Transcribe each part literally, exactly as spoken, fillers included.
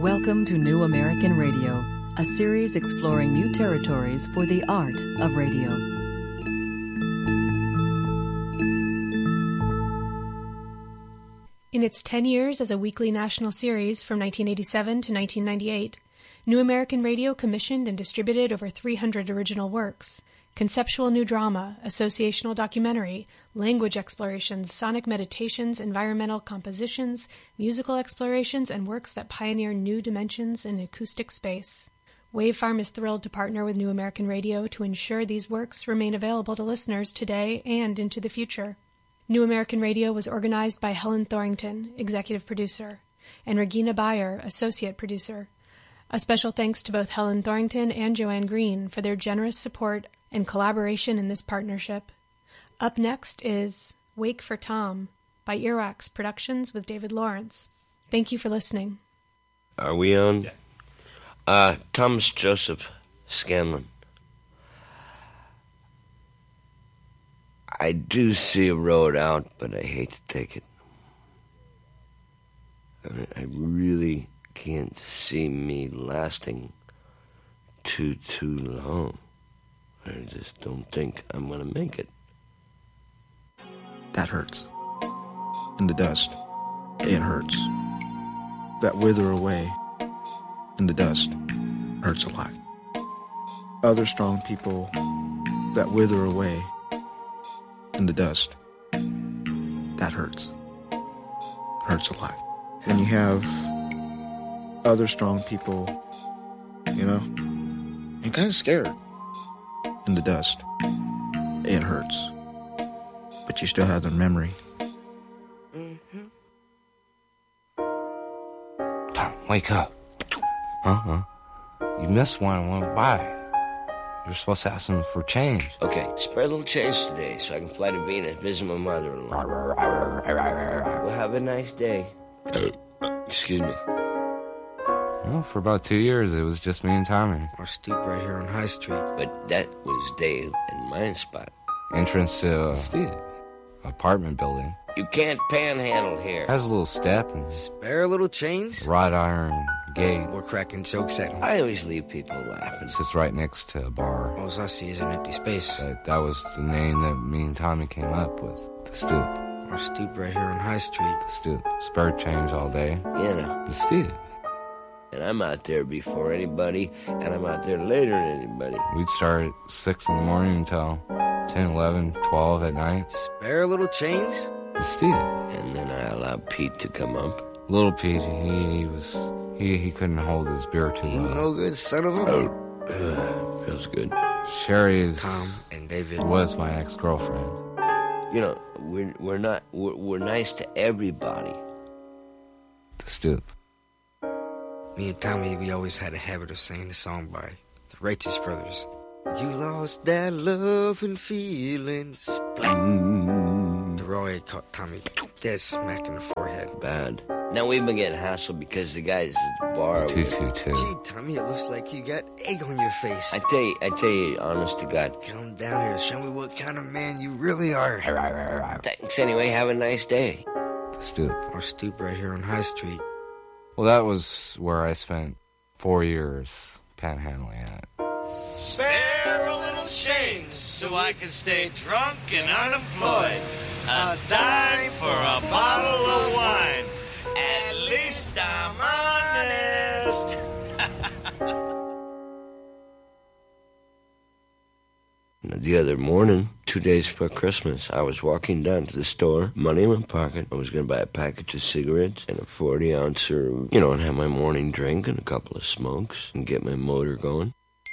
Welcome to New American Radio, a series exploring new territories for the art of radio. In its ten years as a weekly national series from nineteen eighty-seven to nineteen ninety-eight, New American Radio commissioned and distributed over three hundred original works. Conceptual new drama, associational documentary, language explorations, sonic meditations, environmental compositions, musical explorations, and works that pioneer new dimensions in acoustic space. Wavefarm is thrilled to partner with New American Radio to ensure these works remain available to listeners today and into the future. New American Radio was organized by Helen Thorington, executive producer, and Regina Bayer, associate producer. A special thanks to both Helen Thorington and Joanne Green for their generous support and collaboration in this partnership. Up next is Wake for Tom by Earwax Productions with David Lawrence. Thank you for listening. Are we on? Yeah. Uh, Thomas Joseph Scanlon. I do see a road out, but I hate to take it. I mean, I really can't see me lasting too, too long. I just don't think I'm gonna make it. That hurts. In the dust, it hurts. That wither away in the dust hurts a lot. Other strong people that wither away in the dust, that hurts. Hurts a lot. When you have other strong people, you know, you're kind of scared. In the dust, it hurts. But you still have the memory. Mm-hmm. Tom, wake up. Uh-huh. You missed one and went by. You're supposed to ask him for change. Okay, spare a little change today so I can fly to Venus, visit my mother-in-law. Well, have a nice day. Excuse me. Well, for about two years, it was just me and Tommy. Our stoop right here on High Street. But that was Dave and my spot. Entrance to a Steve. apartment building. You can't panhandle here. Has a little step and spare little chains. Wrought iron gate. We're cracking jokes at him. I always leave people laughing. It sits right next to a bar. All I see is an empty space. That, that was the name that me and Tommy came up with. The Stoop. Our stoop right here on High Street. The Stoop. Spare change all day. You know. The Stoop. And I'm out there before anybody, and I'm out there later than anybody. We'd start at six in the morning until ten, eleven, twelve at night. Spare little chains? The Stoop. And then I allowed Pete to come up. Little Pete, he, he was... He, he couldn't hold his beer too You well. no good son of a... Oh, uh, feels good. Sherry is... Tom and David. Was my ex-girlfriend. You know, we're, we're not... We're, we're nice to everybody. The Stoop. Me and Tommy, we always had a habit of singing a song by the Righteous Brothers. You lost that love and feeling. Splat. Mm. Roy caught Tommy dead smack in the forehead. Bad. Now we've been getting hassled because the guys at the bar... Two, two, two. Gee, Tommy, it looks like you got egg on your face. I tell you, I tell you, honest to God. Come down here, show me what kind of man you really are. Thanks anyway, have a nice day. The Stoop. Our stoop right here on High Street. Well, that was where I spent four years panhandling at. Spare a little change so I can stay drunk and unemployed. A dime for a bottle of wine. At least I'm honest. The other morning, two days before Christmas, I was walking down to the store, money in my pocket. I was going to buy a package of cigarettes and a forty ouncer, you know, and have my morning drink and a couple of smokes and get my motor going.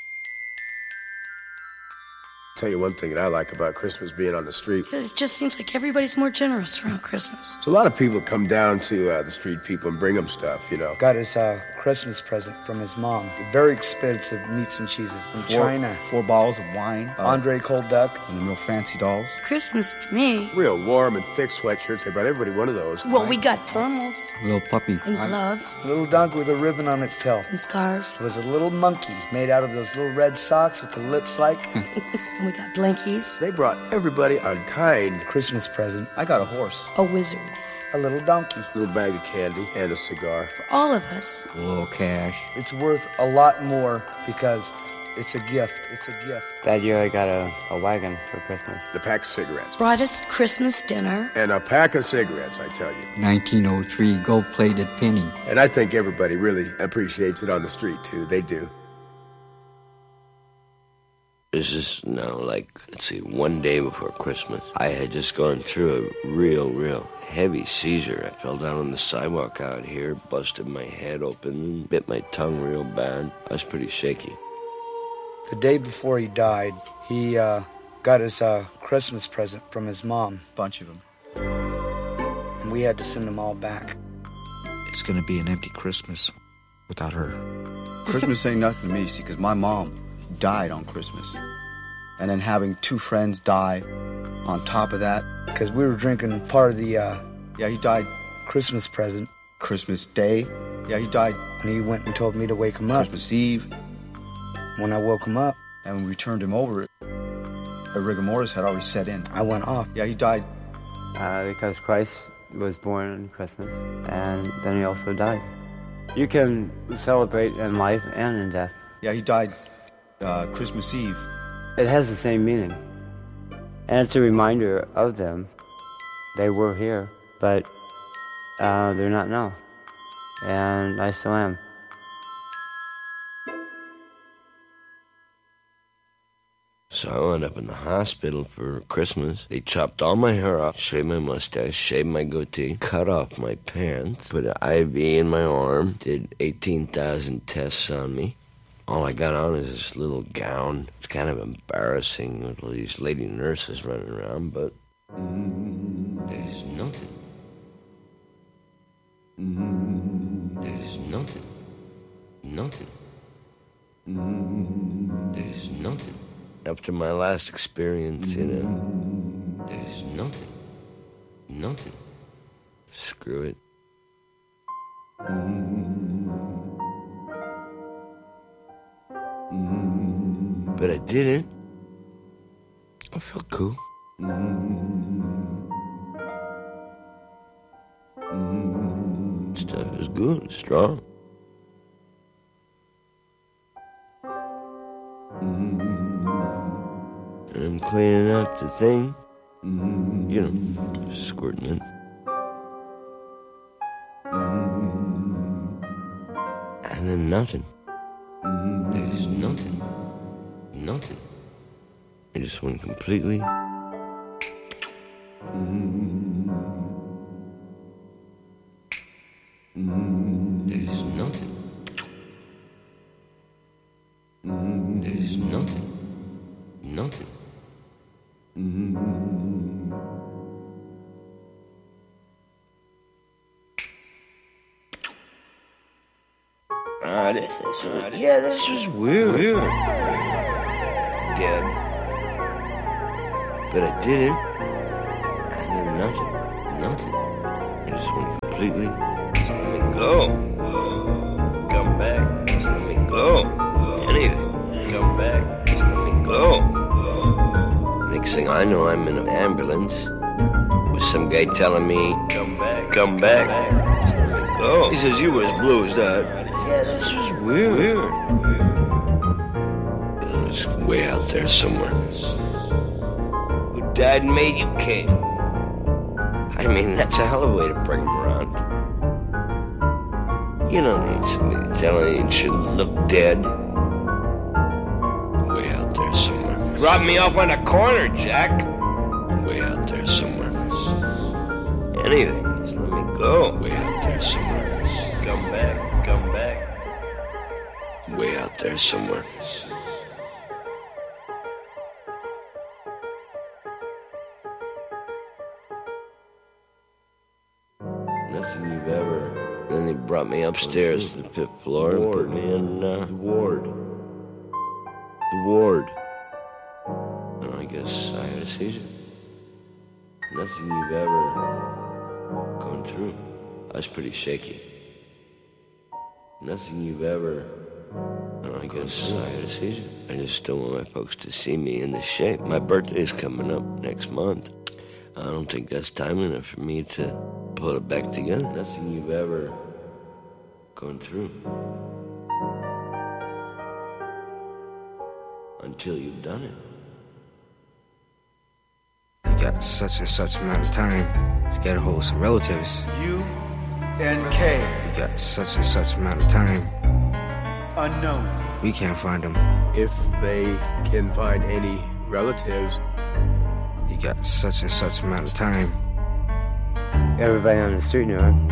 Tell you one thing that I like about Christmas being on the street. It just seems like everybody's more generous around Christmas. So a lot of people come down to uh, the street people and bring them stuff, you know. Got his uh, Christmas present from his mom. Very expensive meats and cheeses from four, China. Four bottles of wine. Uh, Andre cold duck. And the real fancy dolls. Christmas to me. Real warm and thick sweatshirts. They brought everybody one of those. Well, we got thermals. Little puppy. And gloves. A little donkey with a ribbon on its tail. And scarves. It was a little monkey made out of those little red socks with the lips like. And we got blankies. They brought everybody a kind Christmas present. I got a horse. A wizard. a little donkey. A little bag of candy and a cigar. For all of us. A little cash. It's worth a lot more because it's a gift. It's a gift. That year I got a, a wagon for Christmas. The pack of cigarettes. Brought us Christmas dinner. And a pack of cigarettes, I tell you. nineteen oh three gold-plated penny. And I think everybody really appreciates it on the street, too. They do. This is now like, let's see, one day before Christmas. I had just gone through a real, real heavy seizure. I fell down on the sidewalk out here, busted my head open, bit my tongue real bad. I was pretty shaky. The day before he died, he uh, got his uh, Christmas present from his mom. Bunch of them. And we had to send them all back. It's gonna be an empty Christmas without her. Christmas ain't nothing to me, see, because my mom died on Christmas. And then having two friends die on top of that. Because we were drinking part of the uh, yeah, he died Christmas present. Christmas Day. Yeah, he died. And he went and told me to wake him up. Christmas Eve. When I woke him up. And when we turned him over, a rigor mortis had already set in. I went off. Yeah, he died. Uh, because Christ was born on Christmas, and then he also died. You can celebrate in life and in death. Yeah, he died uh, Christmas Eve. It has the same meaning. And it's a reminder of them. They were here, but uh, they're not now. And I still am. So I wound up in the hospital for Christmas. They chopped all my hair off, shaved my mustache, shaved my goatee, cut off my pants, put an I V in my arm, did eighteen thousand tests on me. All I got on is this little gown. It's kind of embarrassing with all these lady nurses running around, but there's nothing. There's nothing. Nothing. There's nothing. After my last experience, you know, there's nothing. Nothing. Screw it. But I didn't. I felt cool. Stuff is good, strong. And I'm cleaning out the thing, you know, squirting it. And then nothing. There's nothing. Nothing. I just went completely. There's nothing. There's nothing. Nothing. Ah, this is, yeah, this was weird. Weird. Dead. But I didn't. I did nothing. Nothing. I just went completely. Just let me go. Come back. Just let me go. Anything. Come back. Just let me go. Next thing I know, I'm in an ambulance with some guy telling me, come back. Come back. Just let me go. He says, you were as blue as that. Yeah, this was weird. Weird. It was way out there somewhere. Who died and made you king? I mean, that's a hell of a way to bring him around. You don't need somebody telling you you shouldn't look dead. Way out there somewhere. Drop me off on a corner, Jack. Way out there somewhere. Anything, just let me go. Way out there somewhere. Come back, come back. Way out there somewhere. Nothing you've ever. Then they brought me upstairs to the fifth floor and put me in uh, the ward. The ward. And I guess I had a seizure. Nothing you've ever gone through. I was pretty shaky. Nothing you've ever. And I guess I had a seizure. I just don't want my folks to see me in this shape. My birthday's coming up next month. I don't think that's time enough for me to put it back together. Nothing you've ever gone through until you've done it. You got such and such amount of time to get a hold of some relatives. U N K. You got such and such amount of time. Unknown. We can't find them. If they can find any relatives. You got such and such amount of time. Everybody on the street knew him.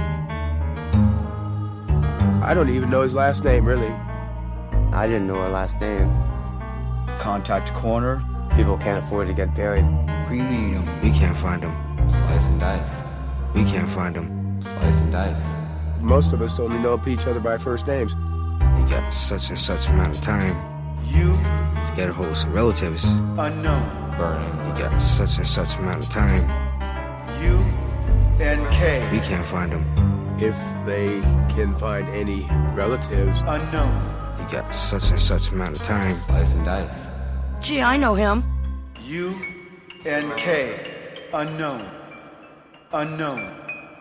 I don't even know his last name, really. I didn't know her last name. Contact coroner. People can't afford to get buried. Cremate them. We can't find them. Slice and dice. We can't find them. Slice and dice. Most of us only know each other by first names. You got such and such amount of time. You to get a hold of some relatives. Unknown. Burning. You got such and such amount of time. U N K. We can't find them. If they can find any relatives. Unknown. You got such and such amount of time. Slice and dice. Gee, I know him. U N K. Unknown. Unknown.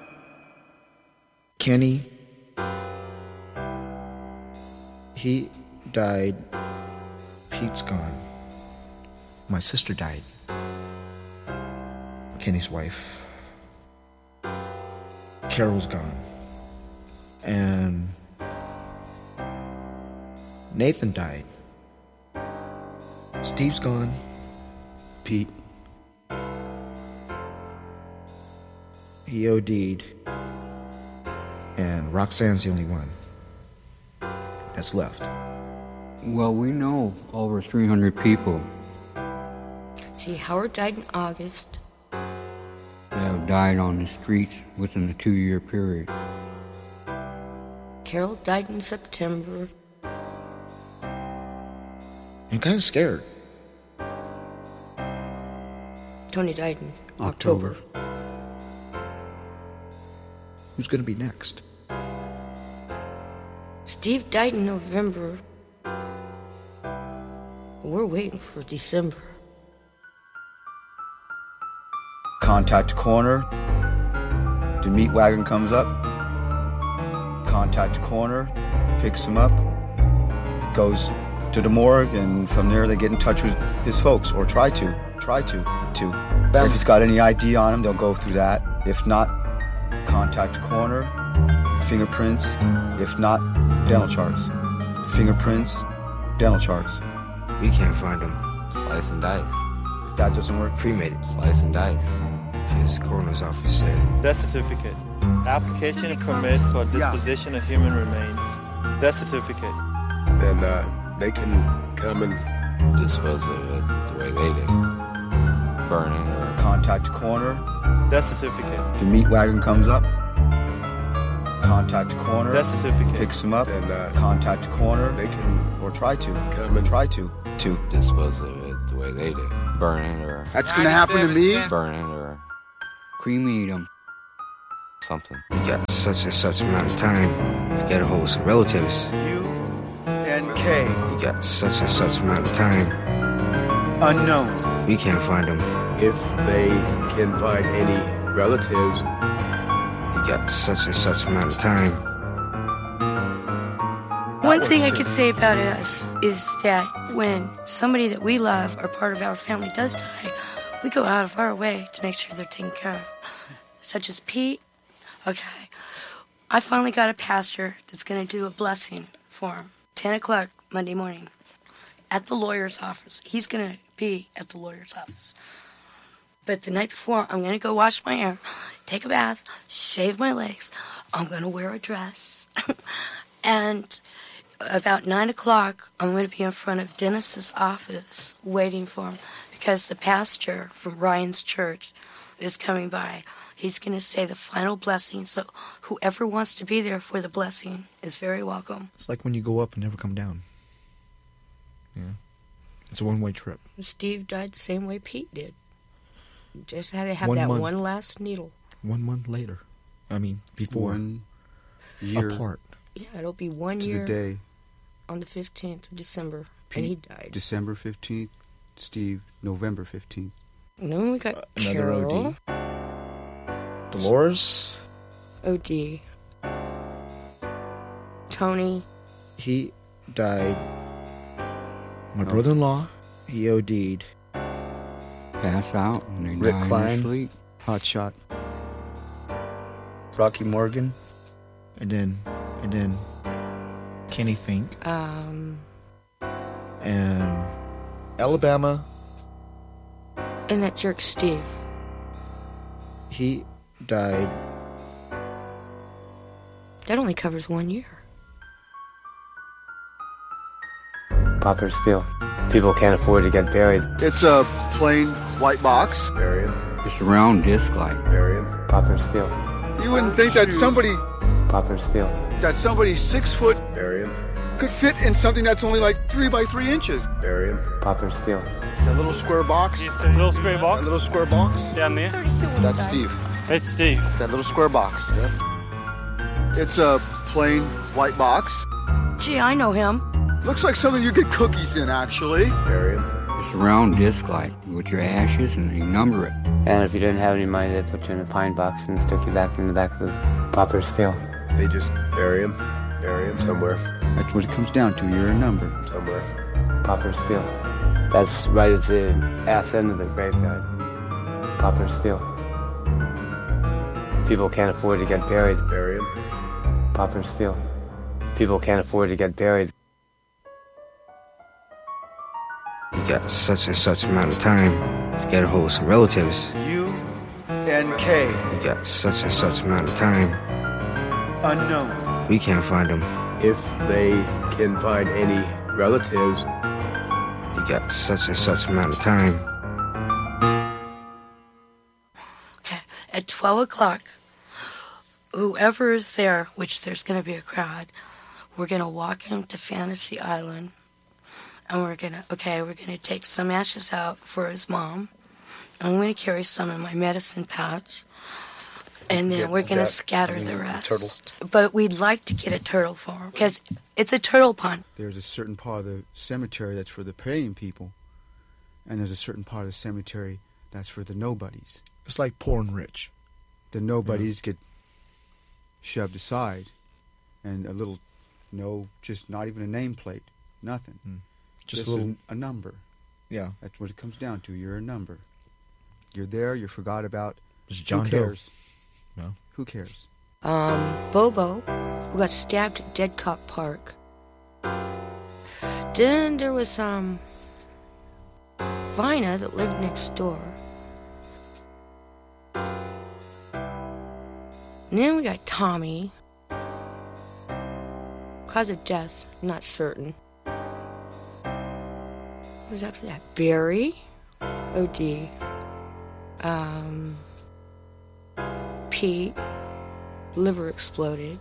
Kenny, he died. Pete's gone. My sister died. Kenny's wife. Carol's gone. And Nathan died. Steve's gone. Pete. He O D'd. And Roxanne's the only one that's left. Well, we know over three hundred people See, Howard died in August. that have died on the streets within a two-year period. Carol died in September. I'm kind of scared. Tony died in October. October. Who's going to be next? Steve died in November. We're waiting for December. Contact coroner. The meat wagon comes up. Contact coroner. Picks him up. Goes to the morgue, and from there they get in touch with his folks, or try to. Try to. To. If he's got any I D on him, they'll go through that. If not, contact coroner. Fingerprints. If not, dental charts. Fingerprints. Dental charts. We can't find them. Slice and dice. If that doesn't work, cremated. Slice and dice. Because the coroner's office said. Death certificate. Application and permit for disposition of human remains. Death certificate. Then uh, they can come and dispose of it the way they did. Burning or contact coroner. Death certificate. The meat wagon comes up. Contact coroner. Death certificate. Picks him up. Then uh, contact coroner. They can or try to come and try to to dispose of it the way they did. Burning or that's gonna happen to me. Burning or cremate them. Something. You got such and such amount of time to get a hold of some relatives. U N K. You got such and such amount of time. Unknown. We can't find them. If they can find any relatives. You got such and such amount of time. One thing I could say about us is that when somebody that we love or part of our family does die, we go out of our way to make sure they're taken care of. Such as Pete. Okay. I finally got a pastor that's going to do a blessing for him. ten o'clock Monday morning at the lawyer's office. He's going to be at the lawyer's office. But the night before, I'm going to go wash my hair, take a bath, shave my legs. I'm going to wear a dress. And about nine o'clock, I'm going to be in front of Dennis's office waiting for him because the pastor from Ryan's church is coming by. He's going to say the final blessing, so whoever wants to be there for the blessing is very welcome. It's like when you go up and never come down. Yeah. It's a one-way trip. Steve died the same way Pete did. Just had to have one that month, one last needle. One month later. I mean, before. One year apart. Yeah, it'll be one to year. the day. On the fifteenth of December, Pete, and he died. December fifteenth. Steve, November fifteenth. And then we got Uh, another Carol. O D. Dolores. O D. Tony. He died. My brother-in-law, he O D'd. Pass out and they Rick die in Klein, their sleep. hot shot. Rocky Morgan, and then, and then Kenny Fink, Um, and Alabama. and that jerk Steve. He died. That only covers one year. Poppers Field. People can't afford to get buried. It's a plain white box. Bury him. It's a round disc like. Bury him. Poppers Field. You wouldn't think that somebody Poppers Field. that somebody six foot Bury him. could fit in something that's only like three by three inches. Bury him. Poppers Field. That little square box. Yes, the little square box. That little square box. Down there. That's Steve. It's Steve. That little square box. Yeah. It's a plain white box. Gee, I know him. Looks like something you get cookies in, actually. Bury him. It's a round disc like with your ashes and you number it. And if you didn't have any money, they'd put you in a pine box and stick you back in the back of the Poppers Field. They just bury him. Bury him somewhere. That's what it comes down to. You're a number. Somewhere. Poppers Field. That's right at the ass end of the graveyard. Poppers Field. People can't afford to get buried. Bury him. Poppers Field. People can't afford to get buried. You got such and such amount of time to get a hold of some relatives. U N K. You got such and such amount of time. Unknown. We can't find them. If they can find any relatives, You got such and such amount of time. Okay, at twelve o'clock, whoever is there, which there's going to be a crowd, we're going to walk him to Fantasy Island. And we're going to, okay, we're going to take some ashes out for his mom. I'm going to carry some in my medicine pouch. And then Get we're going to that. scatter I mean, the the rest. But we'd like to get a turtle for him, because it's a turtle pond. There's a certain part of the cemetery that's for the paying people, and there's a certain part of the cemetery that's for the nobodies. It's like poor and rich. The nobodies get shoved aside, and a little, no, just not even a nameplate, nothing. Mm. Just Just a little- a, a number. Yeah. That's what it comes down to. You're a number. You're there. You're forgot about. It's John Who Doe. cares? No. Who cares? Um, Bobo, who got stabbed at Dead Cop Park. Then there was, um, Vina that lived next door. And then we got Tommy. Cause of death, not certain. What was after that? Barry, O D. Um, Pete, liver exploded.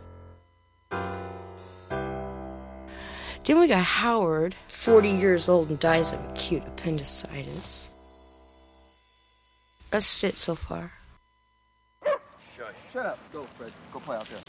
Then we got Howard, forty years old and dies of acute appendicitis. That's it so far. Shut, Shut up. Go, Fred. Go play out there.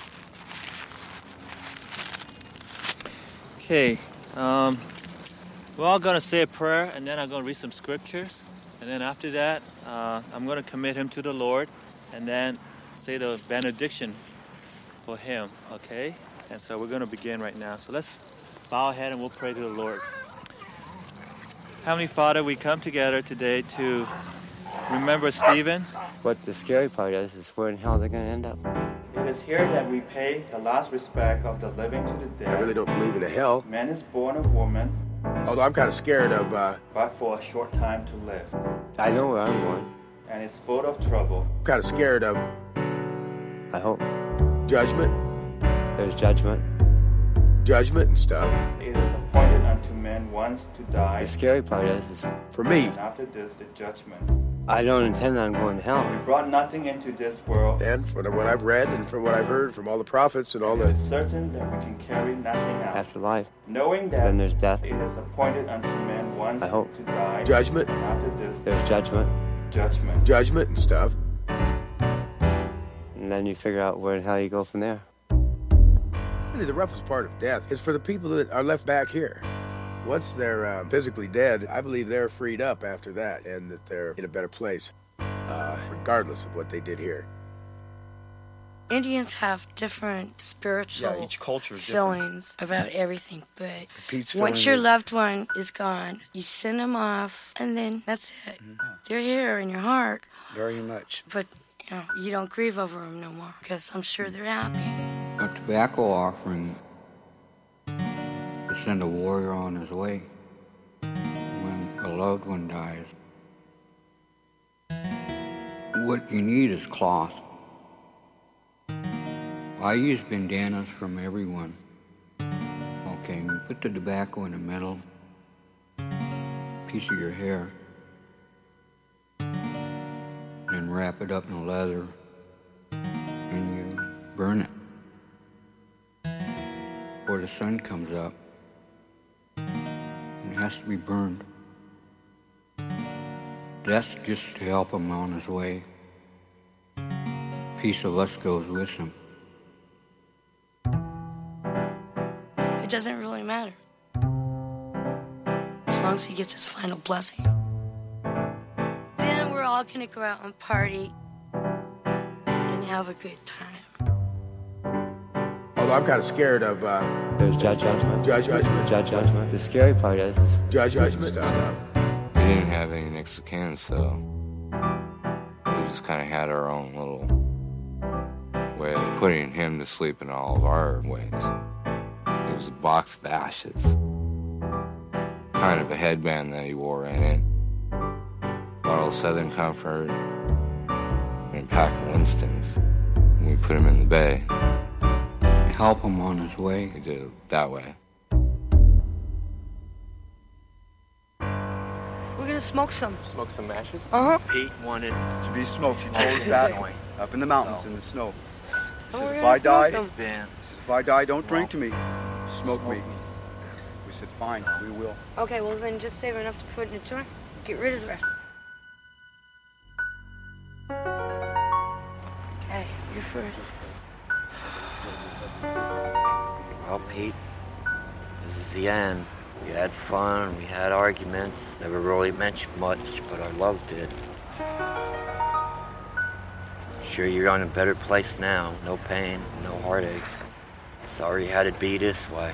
Okay. Um, we're all going to say a prayer, and then I'm going to read some scriptures. And then after that, uh, I'm going to commit him to the Lord, and then say the benediction for him, okay? And so we're going to begin right now. So let's bow our head and we'll pray to the Lord. Heavenly Father, we come together today to remember Stephen. What the scary part is, is where in hell they're going to end up. It is here that we pay the last respect of the living to the dead. I really don't believe in a hell. Man is born of woman, Although I'm kind of scared of, uh, but for a short time to live. I know where I'm going. And is full of trouble. kind of scared of I hope. judgment, There's judgment. judgment and stuff. It is appointed unto men once to die. The scary part is, is For me, And after this, the judgment. I don't intend on going to We hell. brought nothing into this world. and from what I've read and from what I've heard from all the prophets and all It is the, certain that we can carry nothing out. After life. Knowing that Then there's death. it is appointed unto men once I hope. to die. judgment, And after this, There's judgment. judgment. judgment and stuff. And then you figure out where in hell you go from there. Really, the roughest part of death is for the people that are left back here. Once they're uh, physically dead, I believe they're freed up after that and that they're in a better place, uh, regardless of what they did here. Indians have different spiritual Yeah, each culture is feelings about everything, but Pete's once feeling your is- loved one is gone, you send them off, and then that's it. Mm-hmm. They're here in your heart, Very much. but you know, you don't grieve over them no more, because I'm sure they're happy. A tobacco offering to send a warrior on his way when a loved one dies. What you need is cloth. I use bandanas from everyone. Okay, you put the tobacco in the middle, piece of your hair, and wrap it up in leather, and you burn it. Or the sun comes up, and it has to be burned. That's just to help him on his way. A piece of us goes with him. It doesn't really matter, as long as he gets his final blessing. Then we're all gonna go out and party and have a good time. Although I'm kind of scared of uh, There's Judge Judgment. Judge Judgment. Judge Judgment. The scary part is, is Judge Judgment stuff. We didn't have any next of kin, so we just kind of had our own little way of putting him to sleep in all of our ways. It was a box of ashes, kind of a headband that he wore in it, bottle of Southern Comfort, and a pack of Winston's. And we put him in the bay. Help him on his way. We did it that way. We're gonna smoke some. Smoke some ashes? Uh-huh. Pete wanted To be smoked. She told us that up in the mountains in the snow. She Oh, says, we're if gonna I die, smoke some. Ben. she says, if I die, don't drink to me. Smoke me. We said, fine, we will. Okay, well then just save enough to put in a joint. Get rid of the rest. Okay, you first. Well, Pete, this is the end. We had fun, we had arguments, never really mentioned much, but our love did. Sure, you're in a better place now. No pain, no heartache. Sorry you had to be this way.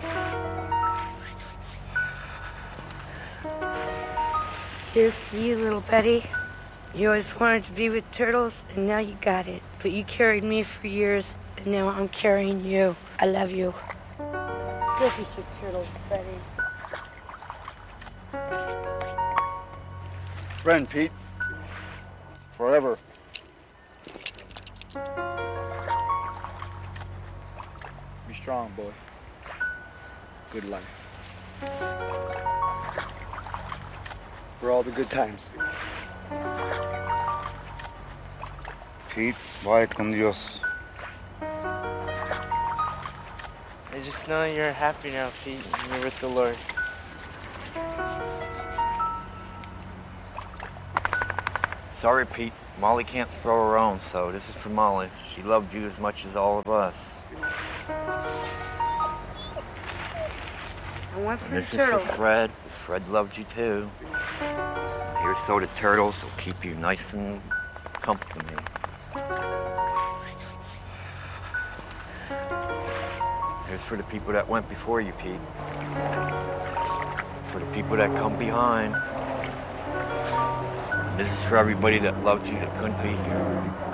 Here's to you, little Betty. You always wanted to be with turtles, and now you got it. But you carried me for years, and now I'm carrying you. I love you. Look at your turtles, Betty. Friend, Pete. Forever. Be strong, boy. Good life. For all the good times. Pete, vaya con Dios. I just know you're happy now, Pete, and you're with the Lord. Sorry, Pete. Molly can't throw her own, so this is for Molly. She loved you as much as all of us. And one for And the this is turtles. for Fred. Fred loved you too. Here's so the turtles will keep you nice and comfortable. Here's for the people that went before you, Pete. For the people that come behind. And this is for everybody that loved you that couldn't be here.